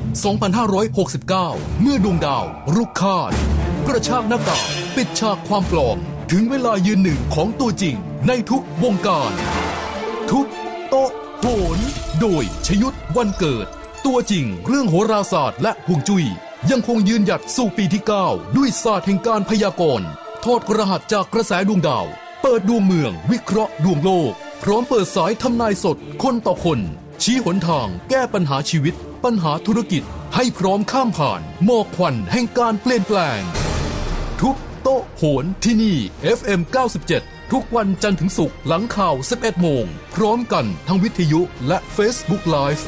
2569 เมื่อดวงดาวรุกคาดกระชากหน้ากากปิดฉากความปลอมถึงเวลายืนหนึ่งของตัวจริงในทุกวงการทุบโต๊ะโหนโดยชยุทธวันเกิดตัวจริงเรื่องโหราศาสตร์และฮวงจุ้ยยังคงยืนหยัดสู่ปีที่ 9 ด้วยศาสตร์แห่งการพยากรณ์ถอดรหัสจากกระแสดวงดาวเปิดดวงเมืองวิเคราะห์ดวงโลกพร้อมเปิดสายทำนายสดคนต่อคนชี้หนทางแก้ปัญหาชีวิตปัญหาธุรกิจให้พร้อมข้ามผ่านหมอกควันแห่งการเปลี่ยนแปลงทุบโต๊ะโหนที่นี่ FM 97 ทุกวันจันทร์ถึงศุกร์หลังข่าว 11 โมงพร้อมกันทั้งวิทยุและ Facebook Live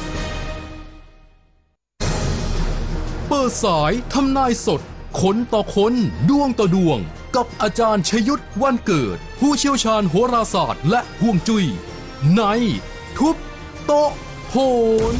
เปิดสายทำนายสดคนต่อคนดวงต่อดวงกับอาจารย์ชยุทธวันเกิดผู้เชี่ยวชาญโหราศาสตร์และฮวงจุ้ยในทุบโต๊ะโหน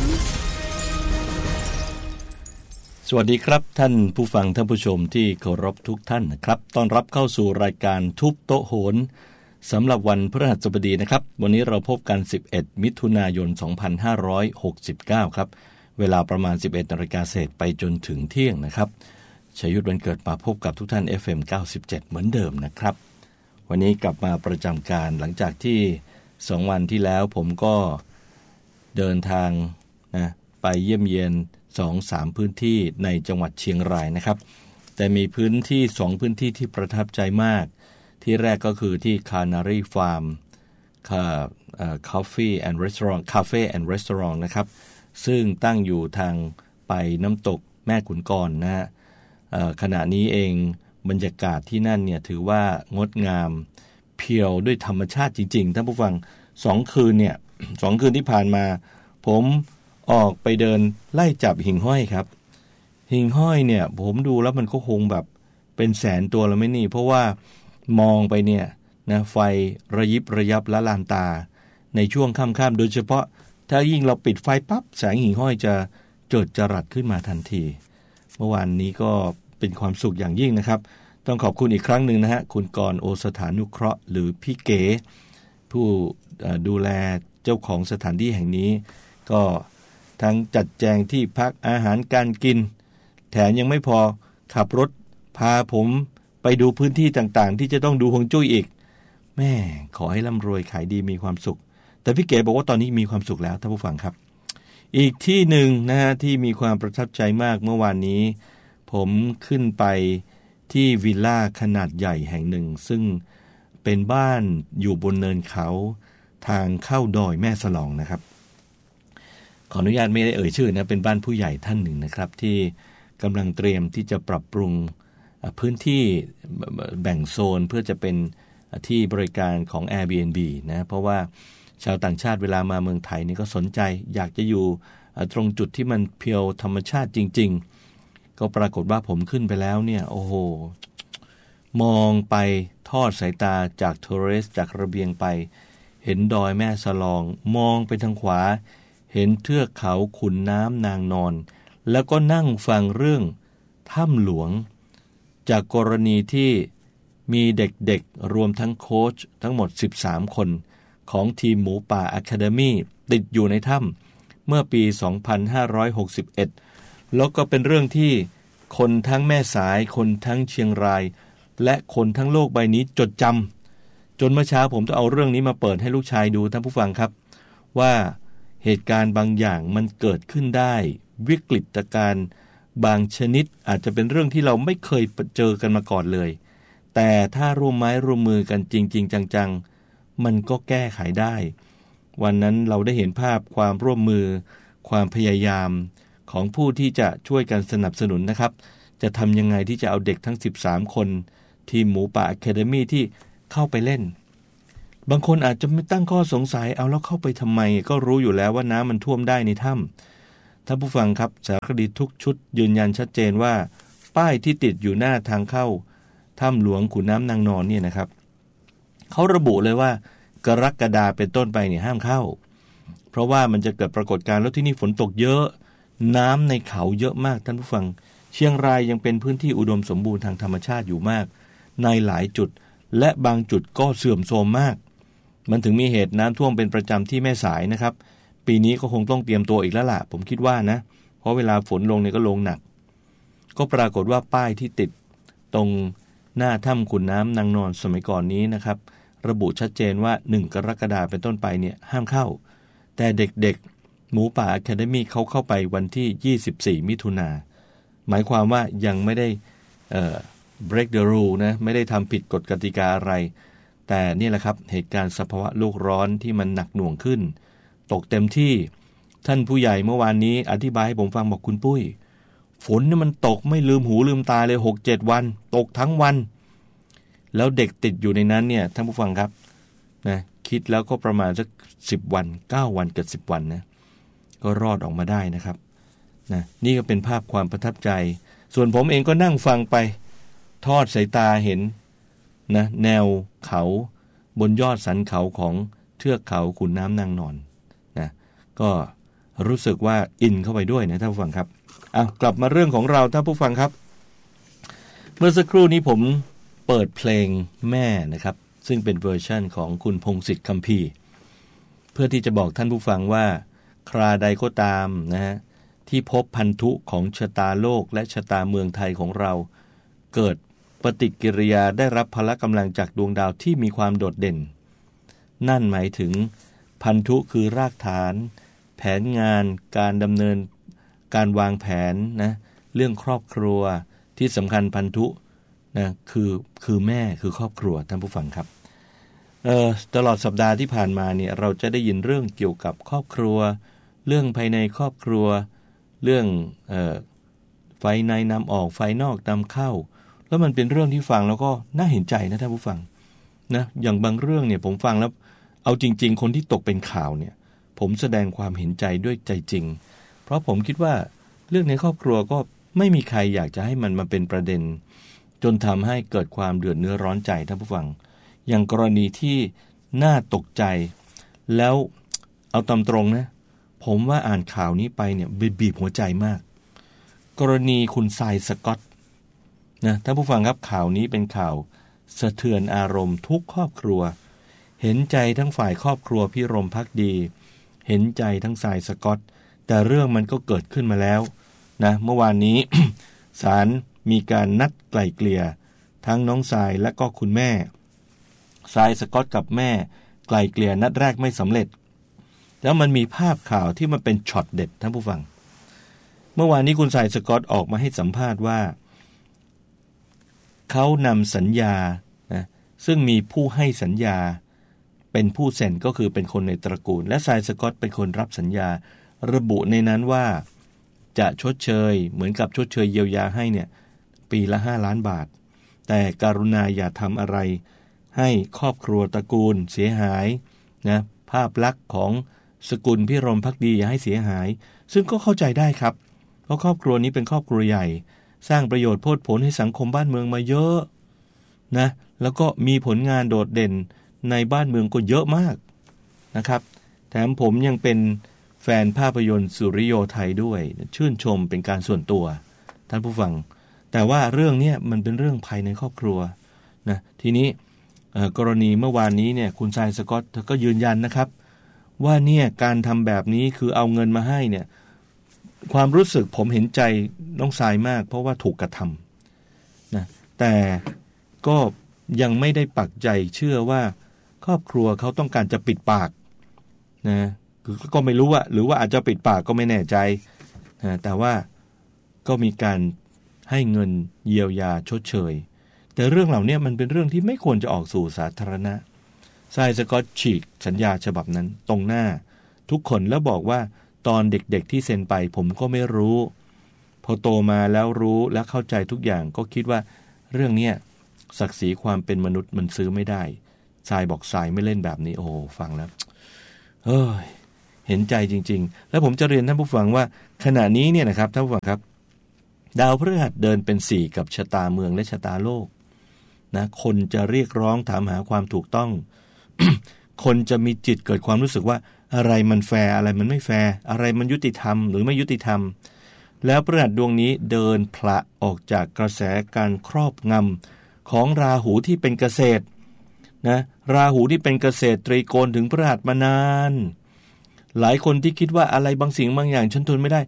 สวัสดีครับท่านผู้ฟังท่านผู้ชมที่เคารพทุกท่านนะครับต้อนรับเข้าสู่รายการทุบโต๊ะโหนสำหรับวันพฤหัสบดีนะครับวันนี้เราพบกัน11มิถุนายน2569ครับเวลาประมาณ 11:00 นเศษไปจนถึงเที่ยงนะครับชยุทธวันเกิดมาพบกับทุกท่าน FM 97เหมือนเดิมนะครับวันนี้กลับมาประจำการหลังจากที่2วันที่แล้วผมก็เดินทางนะไปเยี่ยมเยียน 2-3 พื้นที่ในจังหวัดเชียงรายนะครับแต่มีพื้นที่2พื้นที่ที่ประทับใจมากที่แรกก็คือที่ Canary Farm Coffee and Restaurant Cafe and Restaurant นะครับซึ่งตั้งอยู่ทางไปน้ำตกแม่ขุนกรนะฮะขณะนี้เองบรรยากาศที่นั่นเนี่ยถือว่างดงามเพียวด้วยธรรมชาติจริงๆท่านผู้ฟัง2คืนเนี่ย2คืนที่ผ่านมาผมออกไปเดินไล่จับหิ่งห้อยครับหิ่งห้อยเนี่ยผมดูแล้วมันก็คงแบบเป็นแสนตัวแล้วไม่นี่เพราะว่ามองไปเนี่ยนะไฟระยิบระยับละลานตาในช่วงค่ำๆโดยเฉพาะถ้ายิ่งเราปิดไฟปั๊บแสงหิ่งห้อยจะเจิดจรัสขึ้นมาทันทีเมื่อวานนี้ก็เป็นความสุขอย่างยิ่งนะครับต้องขอบคุณอีกครั้งหนึ่งนะฮะคุณกรณ์โอสถานุเคราะห์หรือพี่เก๋ผู้ดูแลเจ้าของสถานที่แห่งนี้ก็ทั้งจัดแจงที่พักอาหารการกินแถมยังไม่พอขับรถพาผมไปดูพื้นที่ต่างๆที่จะต้องดูฮวงจุ้ยอีกแม่ขอให้ร่ำรวยขายดีมีความสุขแต่พี่เก๋บอกว่าตอนนี้มีความสุขแล้วท่านผู้ฟังครับอีกที่หนึ่งนะฮะที่มีความประทับใจมากเมื่อวานนี้ผมขึ้นไปที่วิลล่าขนาดใหญ่แห่งหนึ่งซึ่งเป็นบ้านอยู่บนเนินเขาทางเข้าดอยแม่สลองนะครับขออนุญาตไม่ได้เอ่ยชื่อนะเป็นบ้านผู้ใหญ่ท่านหนึ่งนะครับที่กำลังเตรียมที่จะปรับปรุงพื้นที่แบ่งโซนเพื่อจะเป็นที่บริการของ Airbnb นะเพราะว่าชาวต่างชาติเวลามาเมืองไทยนี่ก็สนใจอยากจะอยู่ตรงจุดที่มันเพียวธรรมชาติจริงๆก็ปรากฏว่าผมขึ้นไปแล้วเนี่ยโอ้โหมองไปทอดสายตาจากเทเรสจากระเบียงไปเห็นดอยแม่สลองมองไปทางขวาเห็นเทือกเขาขุนน้ำนางนอนแล้วก็นั่งฟังเรื่องถ้ำหลวงจากกรณีที่มีเด็กๆรวมทั้งโค้ชทั้งหมด13คนของทีมหมูป่าอะคาเดมี่ติดอยู่ในถ้ำเมื่อปี 2561 แล้วก็เป็นเรื่องที่คนทั้งแม่สายคนทั้งเชียงรายและคนทั้งโลกใบนี้จดจำจนเมื่อเช้าผมจะเอาเรื่องนี้มาเปิดให้ลูกชายดูท่านผู้ฟังครับว่าเหตุการณ์บางอย่างมันเกิดขึ้นได้วิกฤตการณ์บางชนิดอาจจะเป็นเรื่องที่เราไม่เคยเจอกันมาก่อนเลยแต่ถ้าร่วมไม้ร่วมมือกันจริงๆจังๆมันก็แก้ไขได้วันนั้นเราได้เห็นภาพความร่วมมือความพยายามของผู้ที่จะช่วยกันสนับสนุนนะครับจะทำยังไงที่จะเอาเด็กทั้ง13คนทีมหมูป่าอะคาเดมี่ที่เข้าไปเล่นบางคนอาจจะไม่ตั้งข้อสงสัยเอาแล้วเข้าไปทำไมก็รู้อยู่แล้วว่าน้ำมันท่วมได้ในถ้ำท่านผู้ฟังครับสารคดีทุกชุดยืนยันชัดเจนว่าป้ายที่ติดอยู่หน้าทางเข้าถ้ำหลวงขุนน้ำนางนอนเนี่ยนะครับเขาระบุเลยว่ากรกฎาคมเป็นต้นไปเนี่ยห้ามเข้าเพราะว่ามันจะเกิดปรากฏการณ์แล้วที่นี่ฝนตกเยอะน้ำในเขาเยอะมากท่านผู้ฟังเชียงรายยังเป็นพื้นที่อุดมสมบูรณ์ทางธรรมชาติอยู่มากในหลายจุดและบางจุดก็เสื่อมโทรมมากมันถึงมีเหตุน้ำท่วมเป็นประจำที่แม่สายนะครับปีนี้ก็คงต้องเตรียมตัวอีกแล้วล่ะผมคิดว่านะเพราะเวลาฝนลงเนี่ยก็ลงหนักก็ปรากฏว่าป้ายที่ติดตรงหน้าถ้ำขุนน้ำนางนอนสมัยก่อนนี้นะครับระบุชัดเจนว่า1กรกฎาคมเป็นต้นไปเนี่ยห้ามเข้าแต่เด็กๆหมูป่า Academy เขาเข้าไปวันที่24มิถุนายนหมายความว่ายังไม่ได้break the rule นะไม่ได้ทำผิดกฎกติกาอะไรแต่นี่แหละครับเหตุการณ์สภาวะโลกร้อนที่มันหนักหน่วงขึ้นตกเต็มที่ท่านผู้ใหญ่เมื่อวานนี้อธิบายให้ผมฟังบอกคุณปุ้ยฝนนี่มันตกไม่ลืมหูลืมตาเลย 6-7 วันตกทั้งวันแล้วเด็กติดอยู่ในนั้นเนี่ยท่านผู้ฟังครับนะคิดแล้วก็ประมาณสัก10วัน9วันเกือบ10วันนะก็รอดออกมาได้นะครับนะนี่ก็เป็นภาพความประทับใจส่วนผมเองก็นั่งฟังไปทอดสายตาเห็นนะแนวเขาบนยอดสันเขาของเทือกเขาขุนน้ำนางนอนนะก็รู้สึกว่าอินเข้าไปด้วยนะท่านผู้ฟังครับกลับมาเรื่องของเราท่านผู้ฟังครับเมื่อสักครู่นี้ผมเปิดเพลงแม่นะครับซึ่งเป็นเวอร์ชันของคุณพงษ์สิทธิ์คัมภีร์เพื่อที่จะบอกท่านผู้ฟังว่าคราใดก็ตามนะฮะที่พบพันธุของชะตาโลกและชะตาเมืองไทยของเราเกิดปฏิกิริยาได้รับพละกำลังจากดวงดาวที่มีความโดดเด่นนั่นหมายถึงพันธุคือรากฐานแผนงานการดำเนินการวางแผนนะเรื่องครอบครัวที่สำคัญพันธุนะคือแม่คือครอบครัวท่านผู้ฟังครับตลอดสัปดาห์ที่ผ่านมาเนี่ยเราจะได้ยินเรื่องเกี่ยวกับครอบครัวเรื่องภายในครอบครัวเรื่องไฟในนำออกไฟนอกนำเข้าแล้วมันเป็นเรื่องที่ฟังแล้วก็น่าเห็นใจนะท่านผู้ฟังนะอย่างบางเรื่องเนี่ยผมฟังแล้วเอาจริงๆคนที่ตกเป็นข่าวเนี่ยผมแสดงความเห็นใจด้วยใจจริงเพราะผมคิดว่าเรื่องในครอบครัวก็ไม่มีใครอยากจะให้มันมาเป็นประเด็นจนทำให้เกิดความเดือดเนื้อร้อนใจท่านผู้ฟังอย่างกรณีที่น่าตกใจแล้วเอาตามตรงนะผมว่าอ่านข่าวนี้ไปเนี่ยบีบหัวใจมากกรณีคุณทรายสก็อตนะท่านผู้ฟังครับข่าวนี้เป็นข่าวสะเทือนอารมณ์ทุกครอบครัวเห็นใจทั้งฝ่ายครอบครัวพี่รมภักดีเห็นใจทั้งทรายสก็อตแต่เรื่องมันก็เกิดขึ้นมาแล้วนะเมื่อวานนี้ ศาลมีการนัดไกล่เกลี่ยทั้งน้องทรายและก็คุณแม่ทรายสก็อตกับแม่ไกล่เกลี่ยนัดแรกไม่สำเร็จแล้วมันมีภาพข่าวที่มันเป็นช็อตเด็ดท่านผู้ฟังเมื่อวานนี้คุณทรายสก็อตออกมาให้สัมภาษณ์ว่าเขานำสัญญานะซึ่งมีผู้ให้สัญญาเป็นผู้เซ็นก็คือเป็นคนในตระกูลและทรายสก็อตเป็นคนรับสัญญาระบุในนั้นว่าจะชดเชยเหมือนกับชดเชยเยียวยาให้เนี่ยปีละ5 ล้านบาทแต่กรุณาอย่าทำอะไรให้ครอบครัวตระกูลเสียหายนะภาพลักษณ์ของสกุลพี่รมภักดีอย่าให้เสียหายซึ่งก็เข้าใจได้ครับเพราะครอบครัวนี้เป็นครอบครัวใหญ่สร้างประโยชน์โพดผลให้สังคมบ้านเมืองมาเยอะนะแล้วก็มีผลงานโดดเด่นในบ้านเมืองก็เยอะมากนะครับแถมผมยังเป็นแฟนภาพยนตร์สุริโยไทยด้วยชื่นชมเป็นการส่วนตัวท่านผู้ฟังแต่ว่าเรื่องนี้มันเป็นเรื่องภายในครอบครัวนะทีนี้กรณีเมื่อวานนี้เนี่ยคุณทรายสก็อตเธอก็ยืนยันนะครับว่าเนี่ยการทำแบบนี้คือเอาเงินมาให้เนี่ยความรู้สึกผมเห็นใจน้องทรายมากเพราะว่าถูกกระทำนะแต่ก็ยังไม่ได้ปักใจเชื่อว่าครอบครัวเขาต้องการจะปิดปากนะก็ไม่รู้ว่าหรือว่าอาจจะปิดปากก็ไม่แน่ใจนะแต่ว่าก็มีการให้เงินเยียวยาชดเชยแต่เรื่องเหล่านี้มันเป็นเรื่องที่ไม่ควรจะออกสู่สาธารณะทรายสก็อตฉีกสัญญาฉบับนั้นตรงหน้าทุกคนแล้วบอกว่าตอนเด็กๆที่เซ็นไปผมก็ไม่รู้พอโตมาแล้วรู้และเข้าใจทุกอย่างก็คิดว่าเรื่องนี้ศักดิ์ศรีความเป็นมนุษย์มันซื้อไม่ได้ทรายบอกทรายไม่เล่นแบบนี้โอ้ฟังแล้วเห็นใจจริงๆแล้วผมจะเรียนท่านผู้ฟังว่าขณะนี้เนี่ยนะครับท่านผู้ฟังครับดาวพฤหัสเดินเป็น4กับชะตาเมืองและชะตาโลกนะคนจะเรียกร้องถามหาความถูกต้อง คนจะมีจิตเกิดความรู้สึกว่าอะไรมันแฟร์อะไรมันไม่แฟร์อะไรมันยุติธรรมหรือไม่ยุติธรรมแล้วพฤหัสดวงนี้เดินผละออกจากกระแสการครอบงำของราหูที่เป็นเกษตรนะราหูที่เป็นเกษตรตรีโกณถึงพฤหัสมานานหลายคนที่คิดว่าอะไรบางสิ่งบางอย่างฉันทนไม่ได้แต่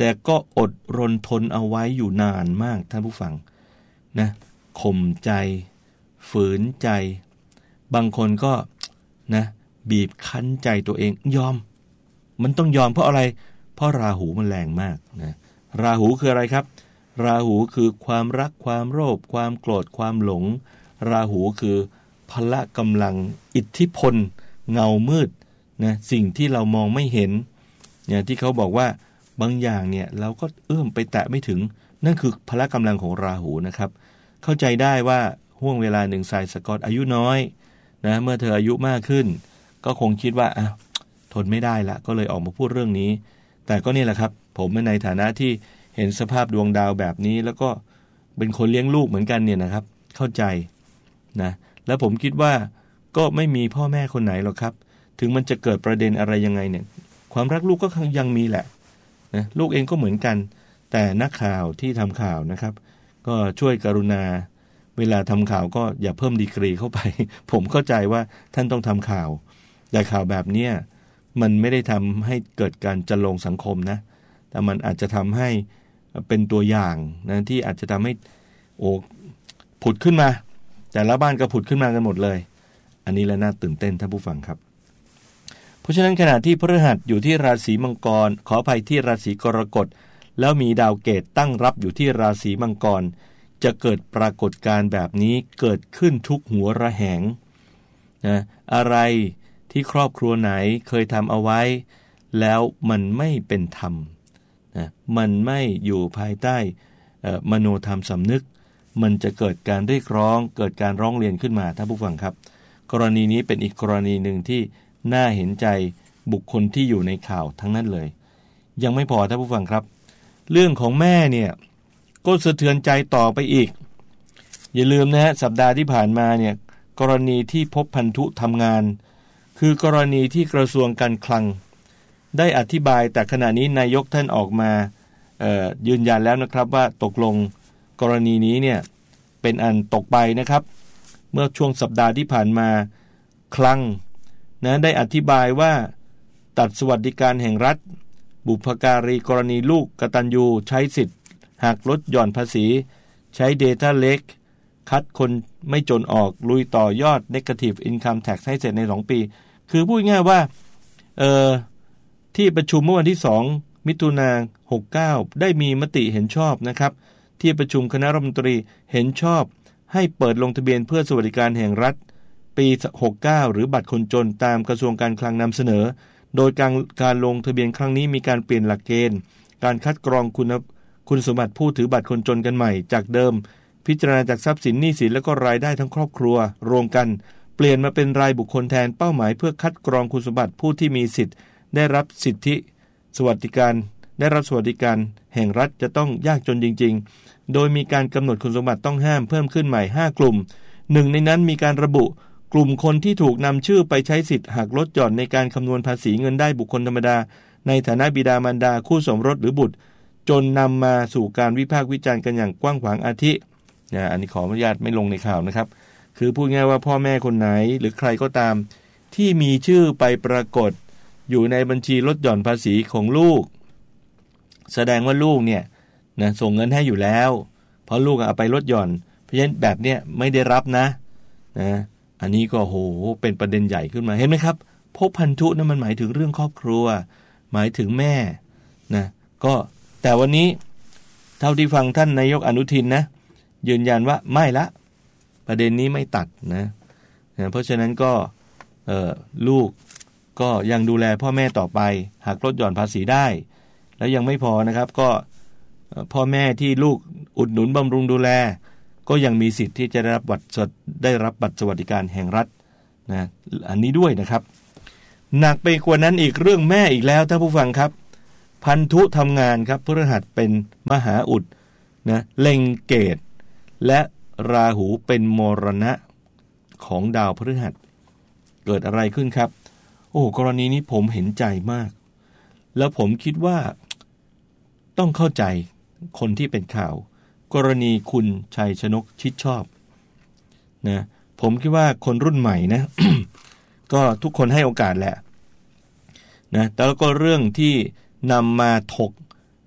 แต่ก็อดรนทนเอาไว้อยู่นานมากท่านผู้ฟังนะข่มใจฝืนใจบางคนก็นะบีบคั้นใจตัวเองยอมมันต้องยอมเพราะอะไรเพราะราหูมันแรงมากนะราหูคืออะไรครับราหูคือความรักความโลภความโกรธความหลงราหูคือพละกำลังอิทธิพลเงามืดนะสิ่งที่เรามองไม่เห็นเนี่ยที่เขาบอกว่าบางอย่างเนี่ยเราก็เอื้อมไปแตะไม่ถึงนั่นคือพละกำลังของราหูนะครับเข้าใจได้ว่าห่วงเวลาหนึ่งทรายสกอตอายุน้อยนะเมื่อเธออายุมากขึ้นก็คงคิดว่าทนไม่ได้ละก็เลยออกมาพูดเรื่องนี้แต่ก็นี่แหละครับผมในฐานะที่เห็นสภาพดวงดาวแบบนี้แล้วก็เป็นคนเลี้ยงลูกเหมือนกันเนี่ยนะครับเข้าใจนะแล้วผมคิดว่าก็ไม่มีพ่อแม่คนไหนหรอกครับถึงมันจะเกิดประเด็นอะไรยังไงเนี่ยความรักลูกก็ยังมีแหละนะลูกเองก็เหมือนกันแต่นักข่าวที่ทำข่าวนะครับก็ช่วยกรุณาเวลาทำข่าวก็อย่าเพิ่มดีกรีเข้าไป ผมเข้าใจว่าท่านต้องทำข่าวแต่ข่าวแบบนี้มันไม่ได้ทำให้เกิดการจันโลงสังคมนะแต่มันอาจจะทำให้เป็นตัวอย่างนะที่อาจจะทำให้ผุดขึ้นมาแต่ละบ้านก็ผุดขึ้นมากันหมดเลยอันนี้แหละน่าตื่นเต้นท่านผู้ฟังครับเพราะฉะนั้นขณะที่พฤหัสอยู่ที่ราศีมังกรขออภัยที่ราศีกรกฎแล้วมีดาวเกตตั้งรับอยู่ที่ราศีมังกรจะเกิดปรากฏการณ์แบบนี้เกิดขึ้นทุกหัวระแหงนะอะไรที่ครอบครัวไหนเคยทำเอาไว้แล้วมันไม่เป็นธรรมนะมันไม่อยู่ภายใต้มโนธรรมสำนึกมันจะเกิดการเรียกร้องเกิดการร้องเรียนขึ้นมาท่านผู้ฟังครับกรณีนี้เป็นอีกกรณีหนึ่งที่น่าเห็นใจบุคคลที่อยู่ในข่าวทั้งนั้นเลยยังไม่พอท่านผู้ฟังครับเรื่องของแม่เนี่ยก็สะเทือนใจต่อไปอีกอย่าลืมนะฮะสัปดาห์ที่ผ่านมาเนี่ยกรณีที่พบพันธุทำงานคือกรณีที่กระทรวงการคลังได้อธิบายแต่ขณะนี้นายกท่านออกมายืนยันแล้วนะครับว่าตกลงกรณีนี้เนี่ยเป็นอันตกไปนะครับเมื่อช่วงสัปดาห์ที่ผ่านมาคลังนะได้อธิบายว่าตัดสวัสดิการแห่งรัฐบุพการีกรณีลูกกตัญญูใช้สิทธิ์หักลดหย่อนภาษีใช้ Data Lake คัดคนไม่จนออกลุยต่อยอด Negative Income Tax ให้เสร็จใน2ปีคือพูดง่ายว่าที่ประชุมเมื่อวันที่2มิถุนายน69ได้มีมติเห็นชอบนะครับที่ประชุมคณะรัฐมนตรีเห็นชอบให้เปิดลงทะเบียนเพื่อสวัสดิการแห่งรัฐปี69หรือบัตรคนจนตามกระทรวงการคลังนำเสนอโดยการลงทะเบียนครั้งนี้มีการเปลี่ยนหลักเกณฑ์การคัดกรองคุณสมบัติผู้ถือบัตรคนจนกันใหม่จากเดิมพิจารณาจากทรัพย์สินหนี้สินและก็รายได้ทั้งครอบครัวรวมกันเปลี่ยนมาเป็นรายบุคคลแทนเป้าหมายเพื่อคัดกรองคุณสมบัติผู้ที่มีสิทธิ์ได้รับสิทธิสวัสดิการได้รับสวัสดิการแห่งรัฐจะต้องยากจนจริงๆโดยมีการกำหนดคุณสมบัติต้องห้ามเพิ่มขึ้นใหม่5กลุ่มหนึ่งในนั้นมีการระบุกลุ่มคนที่ถูกนำชื่อไปใช้สิทธิ์หักลดหย่อนในการคำนวณภาษีเงินได้บุคคลธรรมดาในฐานะบิดามารดาคู่สมรสหรือบุตรจนนำมาสู่การวิพากษ์วิจารณ์กันอย่างกว้างขวางอาทิอันนี้ขออนุญาตไม่ลงในข่าวนะครับคือพูดง่ายว่าพ่อแม่คนไหนหรือใครก็ตามที่มีชื่อไปปรากฏอยู่ในบัญชีลดหย่อนภาษีของลูกแสดงว่าลูกเนี่ยนะส่งเงินให้อยู่แล้วเพราะลูกเอาไปลดหย่อนเพราะฉะนั้นแบบเนี้ยไม่ได้รับนะอันนี้ก็โหเป็นประเด็นใหญ่ขึ้นมาเห็นไหมครับพบพันธุนั้นมันหมายถึงเรื่องครอบครัวหมายถึงแม่นะก็แต่วันนี้เท่าที่ฟังท่านนายกอนุทินนะยืนยันว่าไม่ละประเด็นนี้ไม่ตัดนะเพราะฉะนั้นก็ลูกก็ยังดูแลพ่อแม่ต่อไปหักลดหย่อนภาษีได้แล้วยังไม่พอนะครับก็พ่อแม่ที่ลูกอุดหนุนบำรุงดูแลก็ยังมีสิทธิ์ที่จะได้รับบัตรสวัสดิการแห่งรัฐนะอันนี้ด้วยนะครับหนักไปกว่านั้นอีกเรื่องแม่อีกแล้วท่านผู้ฟังครับพันธุทำงานครับพฤหัสเป็นมหาอุดนะเล็งเกตและราหูเป็นมรณะของดาวพฤหัสเกิดอะไรขึ้นครับกรณีนี้ผมเห็นใจมากแล้วผมคิดว่าต้องเข้าใจคนที่เป็นข่าวกรณีคุณชัยชนกชิดชอบนะผมคิดว่าคนรุ่นใหม่นะ ก็ทุกคนให้โอกาสแหละนะแต่แล้วก็เรื่องที่นำมาถก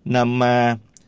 นำมา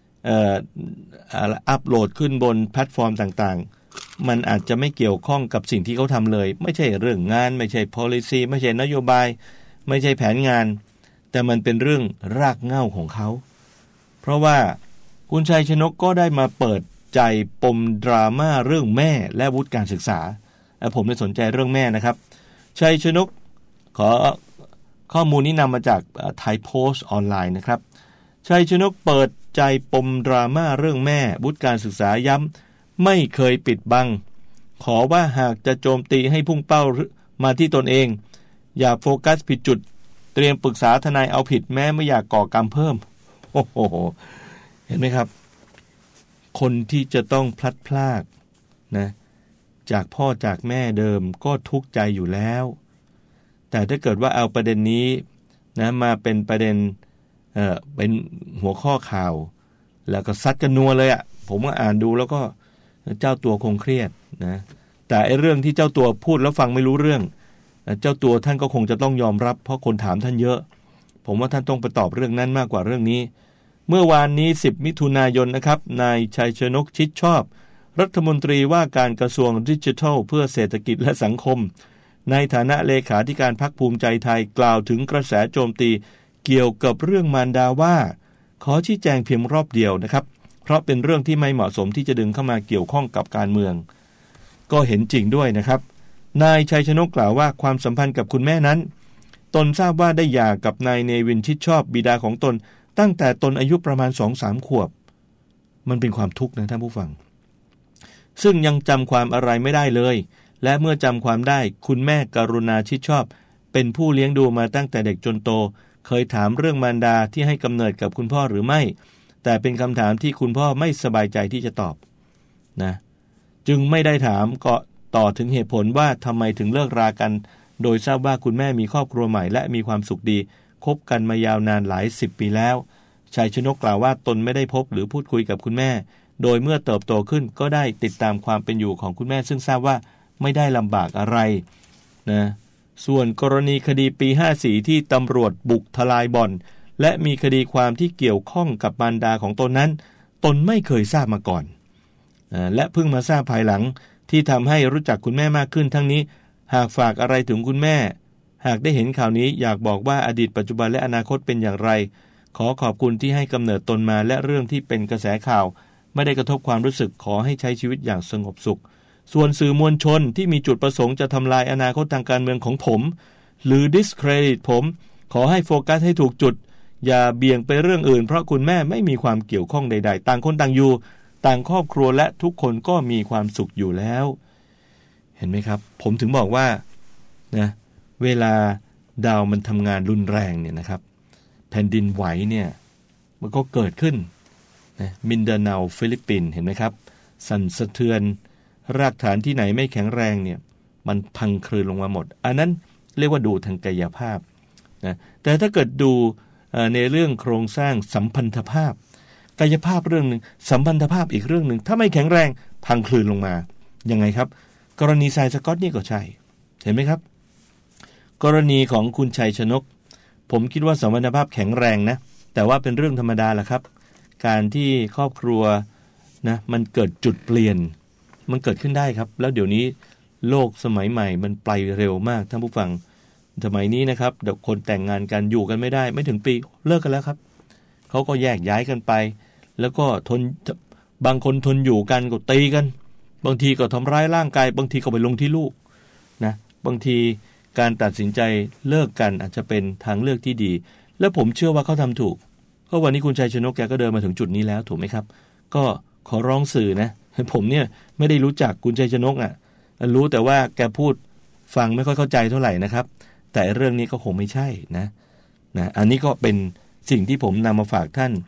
อัปโหลดขึ้นบนแพลตฟอร์มต่างๆมันอาจจะไม่เกี่ยวข้องกับสิ่งที่เขาทำเลยไม่ใช่เรื่องงานไม่ใช่ policy ไม่ใช่นโยบายไม่ใช่แผนงานแต่มันเป็นเรื่องรากเหง้าของเขาเพราะว่าคุณชัยชนกก็ได้มาเปิดใจปมดราม่าเรื่องแม่และวุฒิการศึกษาผมได้สนใจเรื่องแม่นะครับชัยชนกขอข้อมูลนี้นำมาจากไทยโพสต์ออนไลน์นะครับชัยชนกเปิดใจปมดราม่าเรื่องแม่วุฒิการศึกษาย้ำไม่เคยปิดบังขอว่าหากจะโจมตีให้พุ่งเป้ามาที่ตนเองอย่าโฟกัสผิดจุดเตรียมปรึกษาทนายเอาผิดแม้ไม่อยากก่อกรรมเพิ่มโอ้โหเห็นไหมครับคนที่จะต้องพลัดพรากนะจากพ่อจากแม่เดิมก็ทุกข์ใจอยู่แล้วแต่ถ้าเกิดว่าเอาประเด็นนี้นะมาเป็นประเด็นเป็นหัวข้อข่าวแล้วก็ซัดกันนัวเลยผมก็อ่านดูแล้วก็เจ้าตัวคงเครียดนะแต่ไอ้เรื่องที่เจ้าตัวพูดแล้วฟังไม่รู้เรื่องเจ้าตัวท่านก็คงจะต้องยอมรับเพราะคนถามท่านเยอะผมว่าท่านต้องไปตอบเรื่องนั้นมากกว่าเรื่องนี้เมื่อวานนี้10มิถุนายนนะครับนายชัยชนกชิดชอบรัฐมนตรีว่าการกระทรวงดิจิทัลเพื่อเศรษฐกิจและสังคมในฐานะเลขาธิการพรรคภูมิใจไทยกล่าวถึงกระแสโจมตีเกี่ยวกับเรื่องมารดาว่าขอชี้แจงเพียงรอบเดียวนะครับเพราะเป็นเรื่องที่ไม่เหมาะสมที่จะดึงเข้ามาเกี่ยวข้องกับการเมืองก็เห็นจริงด้วยนะครับนายชัยชนกกล่าวว่าความสัมพันธ์กับคุณแม่นั้นตนทราบว่าได้หย่ากับนายเนวินชิดชอบบิดาของตนตั้งแต่ตนอายุประมาณ 2-3 ขวบมันเป็นความทุกข์นะท่านผู้ฟังซึ่งยังจำความอะไรไม่ได้เลยและเมื่อจำความได้คุณแม่กรุณาชิดชอบเป็นผู้เลี้ยงดูมาตั้งแต่เด็กจนโตเคยถามเรื่องมารดาที่ให้กำเนิดกับคุณพ่อหรือไม่แต่เป็นคำถามที่คุณพ่อไม่สบายใจที่จะตอบนะจึงไม่ได้ถามก็ต่อถึงเหตุผลว่าทำไมถึงเลิกรากันโดยทราบว่าคุณแม่มีครอบครัวใหม่และมีความสุขดีคบกันมายาวนานหลาย10 ปีแล้วชัยชนกกล่าวว่าตนไม่ได้พบหรือพูดคุยกับคุณแม่โดยเมื่อเติบโตขึ้นก็ได้ติดตามความเป็นอยู่ของคุณแม่ซึ่งทราบว่าไม่ได้ลำบากอะไรนะส่วนกรณีคดีปี54ที่ตำรวจบุกทลายบ่อนและมีคดีความที่เกี่ยวข้องกับมารดาของตนนั้นตนไม่เคยทราบมาก่อนและเพิ่งมาทราบภายหลังที่ทำให้รู้จักคุณแม่มากขึ้นทั้งนี้หากฝากอะไรถึงคุณแม่หากได้เห็นข่าวนี้อยากบอกว่าอดีตปัจจุบันและอนาคตเป็นอย่างไรขอขอบคุณที่ให้กำเนิดตนมาและเรื่องที่เป็นกระแสข่าวไม่ได้กระทบความรู้สึกขอให้ใช้ชีวิตอย่างสงบสุขส่วนสื่อมวลชนที่มีจุดประสงค์จะทำลายอนาคตทางการเมืองของผมหรือ discredit ผมขอให้โฟกัสให้ถูกจุดอย่าเบี่ยงไปเรื่องอื่นเพราะคุณแม่ไม่มีความเกี่ยวข้องใดๆต่างคนต่างอยู่ต่างครอบครัวและทุกคนก็มีความสุขอยู่แล้วเห็นไหมครับผมถึงบอกว่านะเวลาดาวมันทำงานรุนแรงเนี่ยนะครับแผ่นดินไหวเนี่ยมันก็เกิดขึ้นนะมินดาเนาฟิลิปปินส์เห็นไหมครับสั่นสะเทือนรากฐานที่ไหนไม่แข็งแรงเนี่ยมันพังคลืนลงมาหมดอันนั้นเรียกว่าดูทางกายภาพนะแต่ถ้าเกิดดูในเรื่องโครงสร้างสัมพันธภาพกายภาพเรื่องนึงสัมพันธภาพอีกเรื่องนึงถ้าไม่แข็งแรงพังคลืนลงมายังไงครับกรณีทรายสก๊อตนี่ก็ใช่เห็นไหมครับกรณีของคุณชัยชนกผมคิดว่าสัมพันธภาพแข็งแรงนะแต่ว่าเป็นเรื่องธรรมดาแหละครับการที่ครอบครัวนะมันเกิดจุดเปลี่ยนมันเกิดขึ้นได้ครับแล้วเดี๋ยวนี้โลกสมัยใหม่มันไปเร็วมากท่านผู้ฟังสมัยนี้นะครับเดี๋ยวคนแต่งงานกันอยู่กันไม่ได้ไม่ถึงปีเลิกกันแล้วครับเขาก็แยกย้ายกันไปแล้วก็บางคนทนอยู่กันก็ตีกันบางทีก็ทำร้ายร่างกายบางทีก็ไปลงที่ลูกนะบางทีการตัดสินใจเลิกกันอาจจะเป็นทางเลือกที่ดีและผมเชื่อว่าเขาทำถูกเพราะวันนี้คุณชัยชนกแกก็เดินมาถึงจุดนี้แล้วถูกไหมครับก็ขอร้องสื่อนะผมเนี่ยไม่ได้รู้จักคุณชัยชนกรู้แต่ว่าแกพูดฟังไม่ค่อยเข้าใจเท่าไหร่นะครับแต่เรื่องนี้ก็คงไม่ใช่นะอันนี้ก็เป็นสิ่งที่ผมนำมาฝากท่าน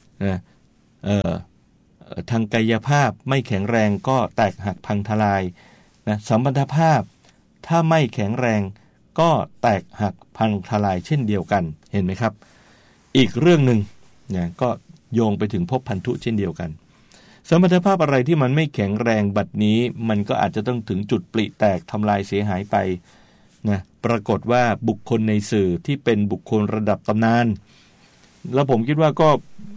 ทางกายภาพไม่แข็งแรงก็แตกหักพังทลายนะสัมพันธภาพถ้าไม่แข็งแรงก็แตกหักพังทลายเช่นเดียวกันเห็นไหมครับอีกเรื่องนึงนะก็โยงไปถึงภพพันธุเช่นเดียวกันสมรรถภาพอะไรที่มันไม่แข็งแรงบัดนี้มันก็อาจจะต้องถึงจุดปริแตกทำลายเสียหายไปนะปรากฏว่าบุคคลในสื่อที่เป็นบุคคลระดับตำนานแล้วผมคิดว่าก็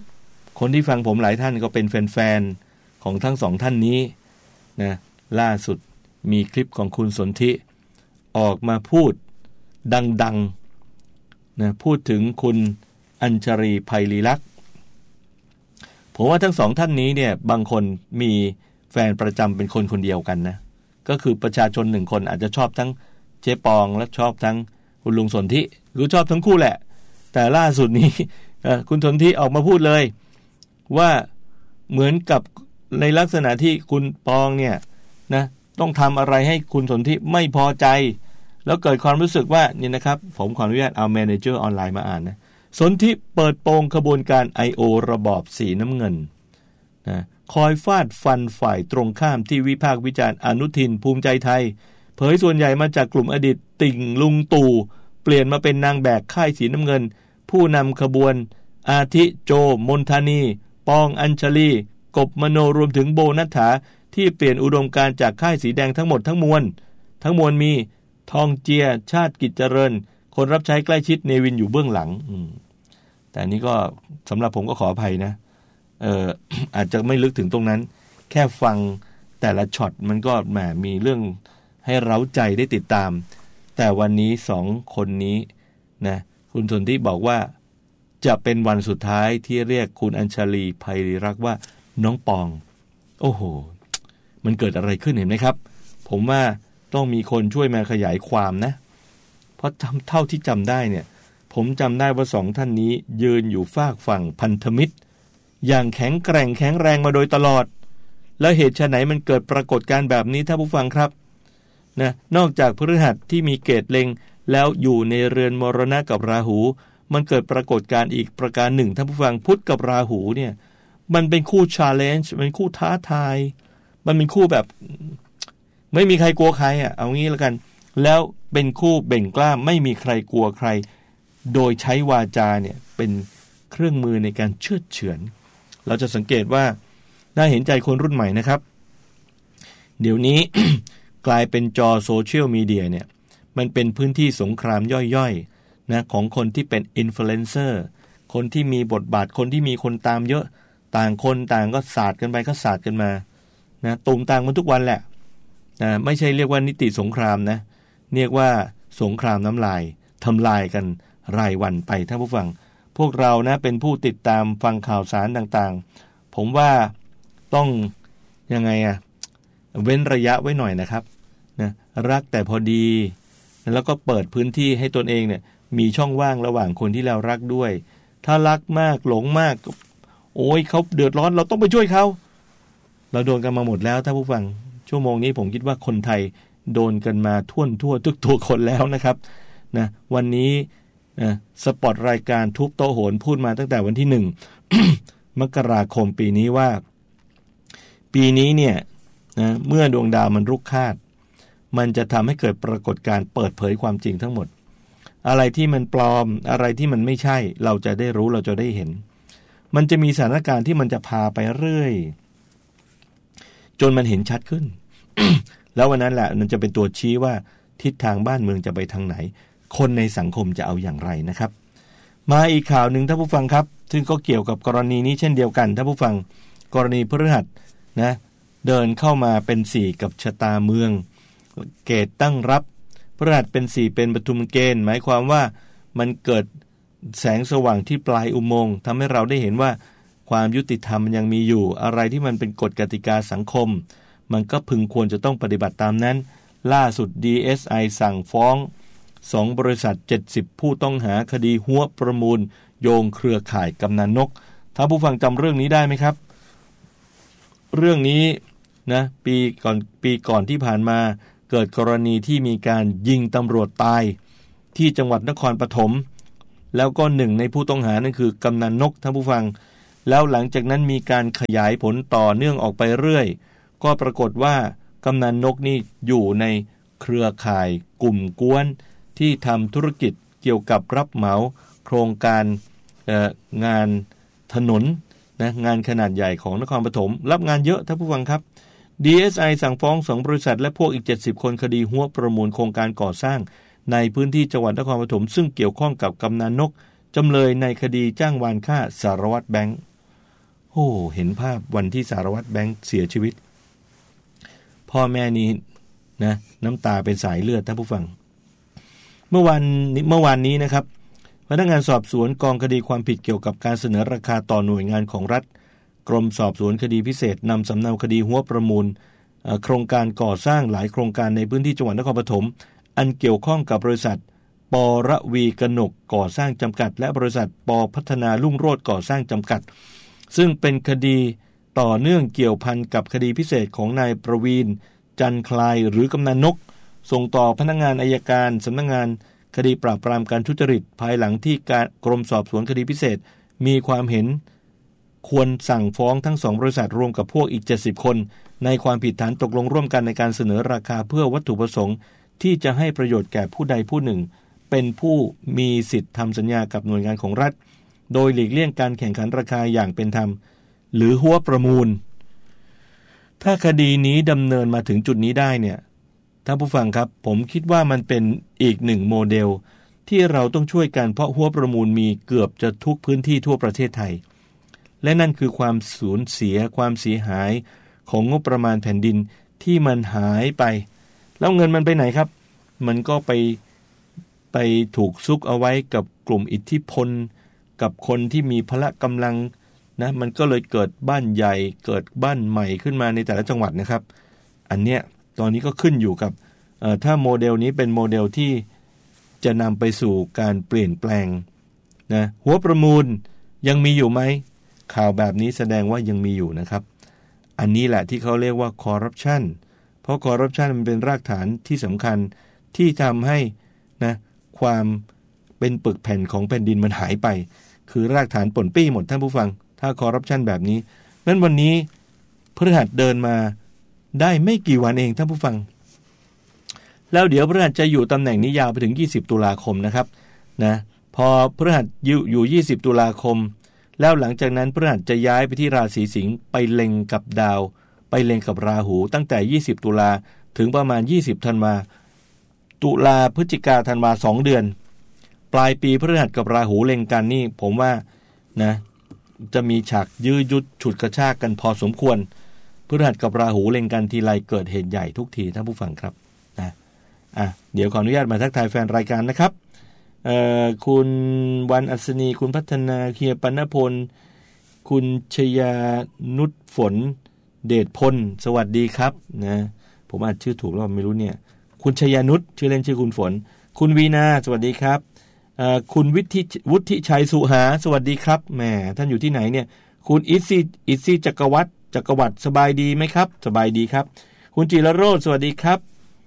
คนที่ฟังผมหลายท่านก็เป็นแฟนๆของทั้งสองท่านนี้นะล่าสุดมีคลิปของคุณสนธิออกมาพูดดังๆนะพูดถึงคุณอัญชลีไพลีลักษณ์ผมว่าทั้งสองท่านนี้เนี่ยบางคนมีแฟนประจำเป็นคนเดียวกันนะก็คือประชาชน1คนอาจจะชอบทั้งเจ๊ปองและชอบทั้งคุณลุงสนธิหรือชอบทั้งคู่แหละแต่ล่าสุดนี้คุณสนธิออกมาพูดเลยว่าเหมือนกับในลักษณะที่คุณปองเนี่ยนะต้องทำอะไรให้คุณสนธิไม่พอใจแล้วเกิดความรู้สึกว่านี่นะครับผมขออนุญาตเอาแมเนเจอร์ออนไลน์มาอ่านนะสนธิเปิดโปงขบวนการ I.O. ระบอบสีน้ำเงินนะคอยฟาดฟันฝ่ายตรงข้ามที่วิพากษ์วิจารณ์อนุทินภูมิใจไทยเผยส่วนใหญ่มาจากกลุ่มอดีตติ่งลุงตู่เปลี่ยนมาเป็นนางแบกค่ายสีน้ำเงินผู้นำขบวนอาทิโจมนทานีปองอัญชลีกบมโนรวมถึงโบนัฐฐาที่เปลี่ยนอุดมการณ์จากค่ายสีแดงทั้งหมดทั้งมวลมีทองเจียชาติกิจเจริญคนรับใช้ใกล้ชิดเนวินอยู่เบื้องหลังแต่นี้ก็สำหรับผมก็ขออภัยนะอาจจะไม่ลึกถึงตรงนั้นแค่ฟังแต่ละช็อตมันก็แหมมีเรื่องให้เร้าใจได้ติดตามแต่วันนี้2คนนี้นะคุณสนธิบอกว่าจะเป็นวันสุดท้ายที่เรียกคุณอัญชลีไพลีลักษณ์ว่าน้องปองโอ้โหมันเกิดอะไรขึ้นเห็นไหมครับผมว่าต้องมีคนช่วยมาขยายความนะเพราะเท่าที่จำได้เนี่ยผมจำได้ว่า2ท่านนี้ยืนอยู่ฝากฝั่งพันธมิตรอย่างแข็งแกร่งมาโดยตลอดแล้วเหตุไฉนมันเกิดปรากฏการณ์แบบนี้ท่านผู้ฟังครับนะนอกจากพฤหัสที่มีเกตเล็งแล้วอยู่ในเรือนมรณะกับราหูมันเกิดปรากฏการณ์อีกประการหนึ่งท่านผู้ฟังพุธกับราหูเนี่ยมันเป็นคู่ challenge มันคู่ท้าทายมันเป็นคู่แบบไม่มีใครกลัวใครเอางี้แล้วกันแล้วเป็นคู่เบ่งกล้ามไม่มีใครกลัวใครโดยใช้วาจาเนี่ยเป็นเครื่องมือในการเชือดเฉือนเราจะสังเกตว่าน่าเห็นใจคนรุ่นใหม่นะครับเดี๋ยวนี้ กลายเป็นจอโซเชียลมีเดียเนี่ยมันเป็นพื้นที่สงครามย่อยๆนะของคนที่เป็นอินฟลูเอนเซอร์คนที่มีบทบาทคนที่มีคนตามเยอะต่างคนต่างก็สาดกันไปก็สาดกันมานะตุ่มต่างมันทุกวันแหละนะไม่ใช่เรียกว่านิติสงครามนะเรียกว่าสงครามน้ำลายทำลายกันรายวันไปท่านผู้ฟังพวกเรานะเป็นผู้ติดตามฟังข่าวสารต่างๆผมว่าต้องยังไงเว้นระยะไว้หน่อยนะครับนะรักแต่พอดีแล้วก็เปิดพื้นที่ให้ตนเองเนี่ยมีช่องว่างระหว่างคนที่เรารักด้วยถ้ารักมากหลงมากโอ้ยเขาเดือดร้อนเราต้องไปช่วยเขาเราโดนกันมาหมดแล้วท่านผู้ฟังชั่วโมงนี้ผมคิดว่าคนไทยโดนกันมาทั่วทุกตัวคนแล้วนะครับนะวันนี้สปอตรายการทุบโต๊ะโหนพูดมาตั้งแต่วันที่1 มกราคมปีนี้ว่าปีนี้เนี่ยนะเมื่อดวงดาวมันรุกคาดมันจะทำให้เกิดปรากฏการณ์เปิดเผยความจริงทั้งหมดอะไรที่มันปลอมอะไรที่มันไม่ใช่เราจะได้รู้เราจะได้เห็นมันจะมีสถานการณ์ที่มันจะพาไปเรื่อยจนมันเห็นชัดขึ้น แล้ววันนั้นแหละมันจะเป็นตัวชี้ว่าทิศทางบ้านเมืองจะไปทางไหนคนในสังคมจะเอาอย่างไรนะครับมาอีกข่าวหนึ่งท่านผู้ฟังครับซึ่งก็เกี่ยวกับกรณีนี้เช่นเดียวกันท่านผู้ฟังกรณีพฤหัสนะเดินเข้ามาเป็น4กับชะตาเมืองเกตตั้งรับพฤหัสเป็น4เป็นปฐุมเกณฑ์หมายความว่ามันเกิดแสงสว่างที่ปลายอุโมงค์ทำให้เราได้เห็นว่าความยุติธรรมยังมีอยู่อะไรที่มันเป็นกฎกติกาสังคมมันก็พึงควรจะต้องปฏิบัติตามนั้นล่าสุด DSI สั่งฟ้อง2บริษัท70ผู้ต้องหาคดีหัวประมูลโยงเครือข่ายกำนันนกถ้าผู้ฟังจำเรื่องนี้ได้ไหมครับเรื่องนี้นะปีก่อนที่ผ่านมาเกิดกรณีที่มีการยิงตำรวจตายที่จังหวัดนครปฐมแล้วก็หนึ่งในผู้ต้องหานั่นคือกำนันนกท่านผู้ฟังแล้วหลังจากนั้นมีการขยายผลต่อเนื่องออกไปเรื่อยก็ปรากฏว่ากำนันนกนี่อยู่ในเครือข่ายกลุ่มกวนที่ทำธุรกิจเกี่ยวกับรับเหมาโครงการงานถนนนะงานขนาดใหญ่ของนครปฐมรับงานเยอะท่านผู้ฟังครับ DSI สั่งฟ้อง2บริษัทและพวกอีก70คนคดีหัวประมูลโครงการก่อสร้างในพื้นที่จังหวัดนครปฐมซึ่งเกี่ยวข้องกับกำนันนกจำเลยในคดีจ้างวานฆ่าสารวัตรแบงค์โอ้เห็นภาพวันที่สารวัตรแบงค์เสียชีวิตพ่อแม่นี้นะน้ำตาเป็นสายเลือดท่านผู้ฟังเมื่อวานนี้นะครับพนักงานสอบสวนกองคดีความผิดเกี่ยวกับการเสนอราคาต่อหน่วยงานของรัฐกรมสอบสวนคดีพิเศษนำสำเนาคดีหัวประมูลโครงการก่อสร้างหลายโครงการในพื้นที่จังหวัดนครปฐมอันเกี่ยวข้องกับบริษัทป.ระวีกนกก่อสร้างจำกัดและบริษัทป.พัฒนารุ่งโรจน์ก่อสร้างจำกัดซึ่งเป็นคดีต่อเนื่องเกี่ยวพันกับคดีพิเศษของนายประวีณจันทร์คลายหรือกำนันนกส่งต่อพนักงานอัยการสำนักงานคดีปราบปรามการทุจริตภายหลังที่กรมสอบสวนคดีพิเศษมีความเห็นควรสั่งฟ้องทั้ง2บริษัทรวมกับพวกอีก70คนในความผิดฐานตกลงร่วมกันในการเสนอราคาเพื่อวัตถุประสงค์ที่จะให้ประโยชน์แก่ผู้ใดผู้หนึ่งเป็นผู้มีสิทธิทำสัญญากับหน่วยงานของรัฐโดยหลีกเลี่ยงการแข่งขันราคาอย่างเป็นธรรมหรือหัวประมูลถ้าคดีนี้ดำเนินมาถึงจุดนี้ได้เนี่ยท่านผู้ฟังครับผมคิดว่ามันเป็นอีกหนึ่งโมเดลที่เราต้องช่วยกันเพราะหัวประมูลมีเกือบจะทุกพื้นที่ทั่วประเทศไทยและนั่นคือความสูญเสียความเสียหายของงบประมาณแผ่นดินที่มันหายไปแล้วเงินมันไปไหนครับมันก็ไปถูกซุกเอาไว้กับกลุ่มอิทธิพลกับคนที่มีพละกำลังนะมันก็เลยเกิดบ้านใหญ่เกิดบ้านใหม่ขึ้นมาในแต่ละจังหวัดนะครับอันเนี้ยตอนนี้ก็ขึ้นอยู่กับถ้าโมเดลนี้เป็นโมเดลที่จะนำไปสู่การเปลี่ยนแปลงนะหัวประมูลยังมีอยู่ไหมข่าวแบบนี้แสดงว่ายังมีอยู่นะครับอันนี้แหละที่เขาเรียกว่าคอร์รัปชันเพราะคอร์รัปชันมันเป็นรากฐานที่สำคัญที่ทำให้นะความเป็นปึกแผ่นของแผ่นดินมันหายไปคือรากฐานป่นปี้หมดท่านผู้ฟังถ้าคอร์รัปชันแบบนี้นั้นวันนี้พฤหัสเดินมาได้ไม่กี่วันเองท่านผู้ฟังแล้วเดี๋ยวพฤหัสจะอยู่ตำแหน่งนี้ยาวไปถึง20ตุลาคมนะครับนะพอพฤหัสอยู่20ตุลาคมแล้วหลังจากนั้นพฤหัสจะย้ายไปที่ราศีสิงห์ไปเล็งกับดาวไปเล็งกับราหูตั้งแต่20ตุลาถึงประมาณ20ธันวาตุลาพฤศจิกาธันวา2เดือนปลายปีพฤหัสกับราหูเล็งกันนี่ผมว่านะจะมีฉากยื้อยุดฉุดกระชากกันพอสมควรพฤหัสกับราหูเล็งกันทีไรเกิดเหตุใหญ่ทุกทีท่านผู้ฟังครับนะเดี๋ยวขออนุญาตมาทักทายแฟนรายการนะครับคุณวันอัศนีคุณพัฒนาเฮียปนพลคุณชยานุชฝนเดชพลสวัสดีครับนะผมอ่านชื่อถูกแล้วไม่รู้เนี่ยคุณชยานุชชื่อเล่นชื่อคุณฝนคุณวีนาสวัสดีครับคุณวุฒิชัยสุหาสวัสดีครับแหมท่านอยู่ที่ไหนเนี่ยคุณอิซี่จักรวัตรสบายดีไหมครับสบายดีครับคุณจิรโรจน์สวัสดีครับ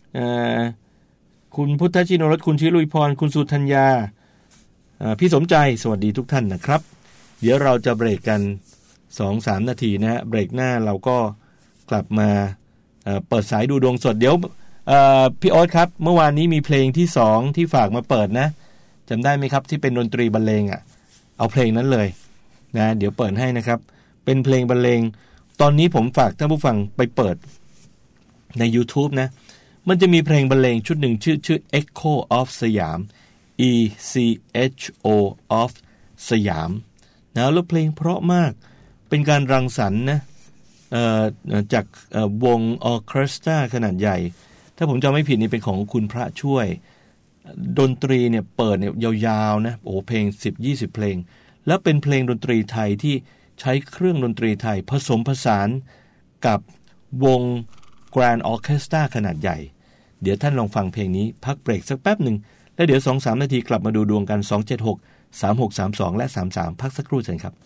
คุณพุทธชินรสคุณชิลุยพรคุณสุธัญญาพี่สมใจสวัสดีทุกท่านนะครับเดี๋ยวเราจะเบรกกัน 2-3 นาทีนะฮะเบรกหน้าเราก็กลับมาเปิดสายดูดวงสดเดี๋ยวพี่โอ๊ตครับเมื่อวานนี้มีเพลงที่2ที่ฝากมาเปิดนะจำได้ไหมครับที่เป็นดนตรีบรรเลงเอาเพลงนั้นเลยนะเดี๋ยวเปิดให้นะครับเป็นเพลงบรรเลงตอนนี้ผมฝากท่านผู้ฟังไปเปิดใน YouTube นะมันจะมีเพลงบรรเลงชุดหนึ่งชื่อ Echo of สยาม ECHO of สยามนะแล้วเพลงเพราะมากเป็นการรังสรรค์นะจากวงออร์เคสตราขนาดใหญ่ถ้าผมจำไม่ผิดนี่เป็นของคุณพระช่วยดนตรีเนี่ยเปิดเนี่ยยาวๆนะโอ้เพลง 10-20 เพลงแล้วเป็นเพลงดนตรีไทยที่ใช้เครื่องดนตรีไทยผสมผสานกับวง Grand Orchestra ขนาดใหญ่เดี๋ยวท่านลองฟังเพลงนี้พักเบรกสักแป๊บหนึ่งแล้วเดี๋ยว 2-3 นาทีกลับมาดูดวงกัน276-3632 และ 33พักสักครู่เชิญครับ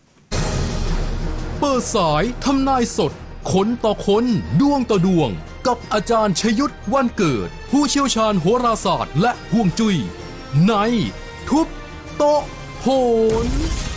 เปิดสายทำนายสดคนต่อคนดวงต่อดวงกับอาจารย์ชยุทธวันเกิดผู้เชี่ยวชาญโหราศาสตร์และฮวงจุ้ยในทุบโต๊ะโหน